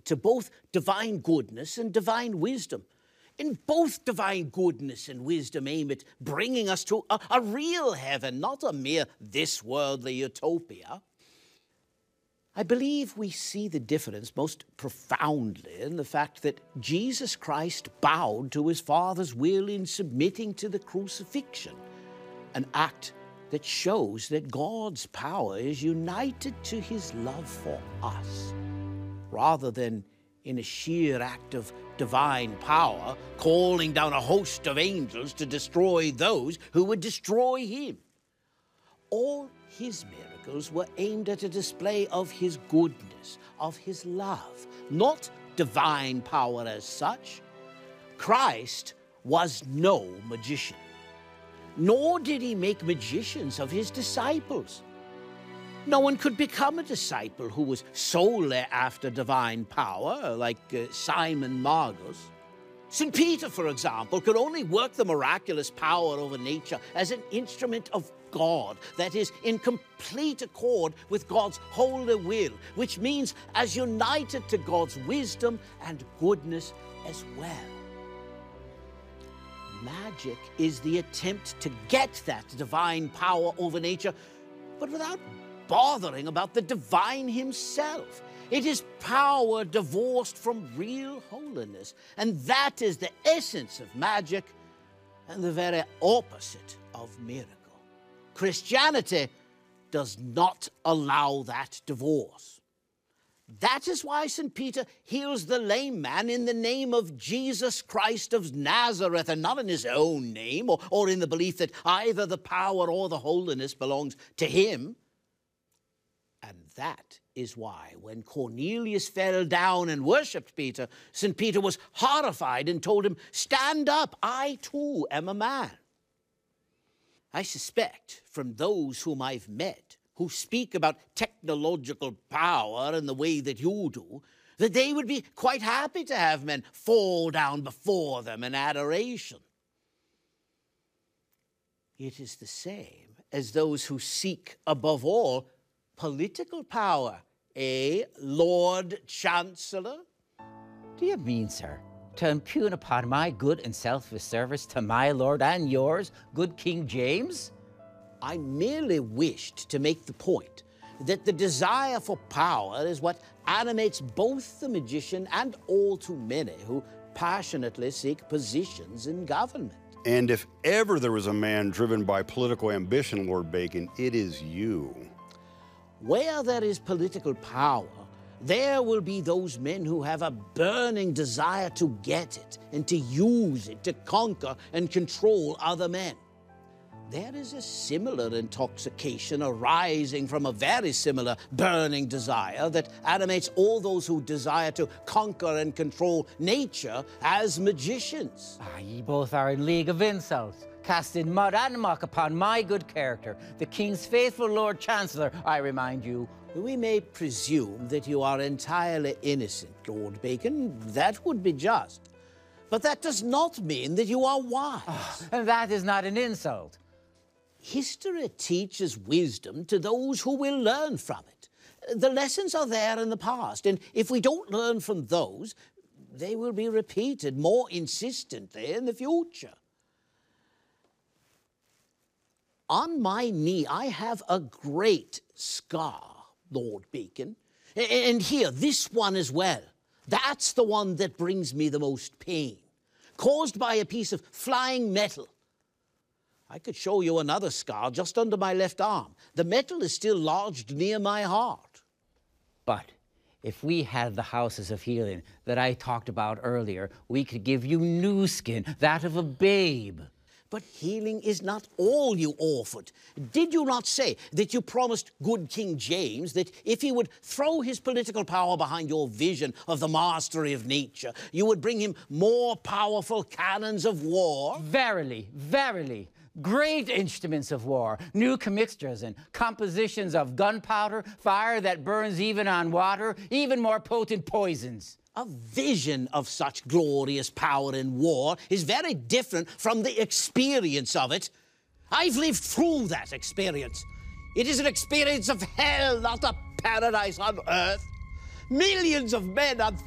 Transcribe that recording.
to both divine goodness and divine wisdom. And both divine goodness and wisdom aim at bringing us to a real heaven, not a mere this-worldly utopia. I believe we see the difference most profoundly in the fact that Jesus Christ bowed to his Father's will in submitting to the crucifixion, an act that shows that God's power is united to his love for us, rather than in a sheer act of divine power, calling down a host of angels to destroy those who would destroy him. All his miracles were aimed at a display of his goodness, of his love, not divine power as such. Christ was no magician, nor did he make magicians of his disciples. No one could become a disciple who was solely after divine power, like Simon Magus. St. Peter, for example, could only work the miraculous power over nature as an instrument of God, that is, in complete accord with God's holy will, which means as united to God's wisdom and goodness as well. Magic is the attempt to get that divine power over nature, but without bothering about the divine himself. It is power divorced from real holiness, and that is the essence of magic and the very opposite of miracle. Christianity does not allow that divorce. That is why St. Peter heals the lame man in the name of Jesus Christ of Nazareth, and not in his own name or in the belief that either the power or the holiness belongs to him. And that is why when Cornelius fell down and worshipped Peter, St. Peter was horrified and told him, "Stand up, I too am a man." I suspect from those whom I've met who speak about technological power in the way that you do, that they would be quite happy to have men fall down before them in adoration. It is the same as those who seek, above all, political power. Lord Chancellor? Do you mean, sir, to impugn upon my good and selfless service to my lord and yours, good King James? I merely wished to make the point that the desire for power is what animates both the magician and all too many who passionately seek positions in government. And if ever there was a man driven by political ambition, Lord Bacon, it is you. Where there is political power, there will be those men who have a burning desire to get it and to use it to conquer and control other men. There is a similar intoxication arising from a very similar burning desire that animates all those who desire to conquer and control nature as magicians. Ye both are in league of insults, casting mud and muck upon my good character, the King's faithful Lord Chancellor, I remind you. We may presume that you are entirely innocent, Lord Bacon. That would be just. But that does not mean that you are wise. And that is not an insult. History teaches wisdom to those who will learn from it. The lessons are there in the past, and if we don't learn from those, they will be repeated more insistently in the future. On my knee, I have a great scar, Lord Bacon. And here, this one as well. That's the one that brings me the most pain, caused by a piece of flying metal. I could show you another scar just under my left arm. The metal is still lodged near my heart. But if we had the houses of healing that I talked about earlier, we could give you new skin, that of a babe. But healing is not all you offered. Did you not say that you promised good King James that if he would throw his political power behind your vision of the mastery of nature, you would bring him more powerful cannons of war? Verily, verily. Great instruments of war, new commixtures and compositions of gunpowder, fire that burns even on water, even more potent poisons. A vision of such glorious power in war is very different from the experience of it. I've lived through that experience. It is an experience of hell, not a paradise on earth. Millions of men on